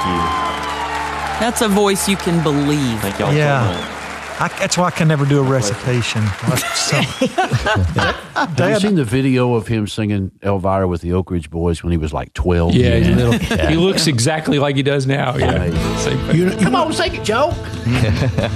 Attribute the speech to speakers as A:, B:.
A: That's a voice you can believe.
B: Thank y'all so much.
C: That's why I can never do a recitation.
D: Have you seen the video of him singing Elvira with the Oak Ridge Boys when he was like 12?
E: Yeah, he's little. He looks exactly like he does now. Yeah.
D: Come on, sing it, Joe.